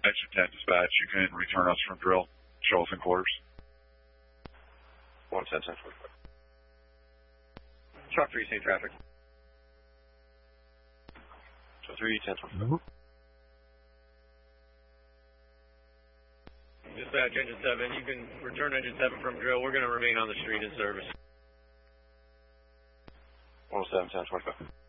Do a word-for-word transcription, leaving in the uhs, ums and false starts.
Engine ten dispatch, you can return us from drill. Show us in quarters. one ten, ten forty-five. Truck three, same traffic. Truck three, ten twenty-five. Mm-hmm. Dispatch engine seven, you can return engine seven from drill. We're going to remain on the street in service. one oh seven, ten twenty-five.